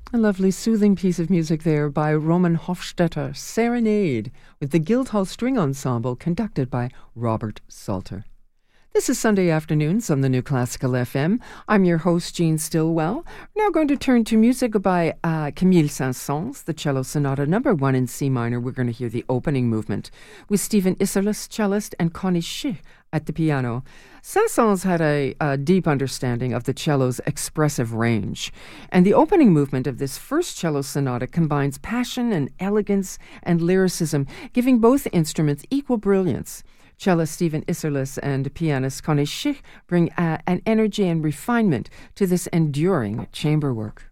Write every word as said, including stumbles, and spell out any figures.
A lovely soothing piece of music there by Roman Hofstetter, Serenade, with the Guildhall String Ensemble conducted by Robert Salter. This is Sunday Afternoons on the New Classical F M. I'm your host, Jean Stillwell. We're now going to turn to music by uh, Camille Saint-Saëns, the Cello Sonata number one in C minor. We're going to hear the opening movement with Stephen Isserlis, cellist, and Connie Schick at the piano. Saint-Saëns had a, a deep understanding of the cello's expressive range, and the opening movement of this first cello sonata combines passion and elegance and lyricism, giving both instruments equal brilliance. Cellist Stephen Isserlis and pianist Connie Schick bring uh, an energy and refinement to this enduring chamber work.